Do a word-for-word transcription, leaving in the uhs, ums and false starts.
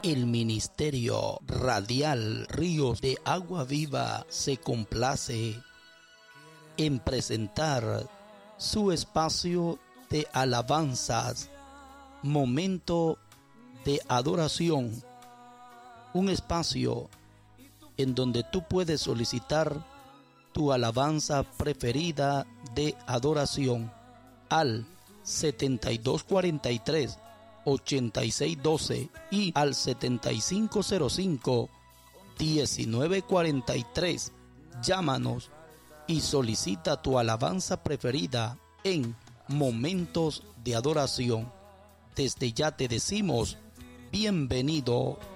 El Ministerio Radial Ríos de Agua Viva se complace en presentar su espacio de alabanzas, momento de adoración, un espacio en donde tú puedes solicitar tu alabanza preferida de adoración al setenta y dos cuarenta y tres, ochenta y seis doce y al setenta y cinco cero cinco, diecinueve cuarenta y tres. Llámanos y solicita tu alabanza preferida en momentos de adoración. Desde ya te decimos bienvenido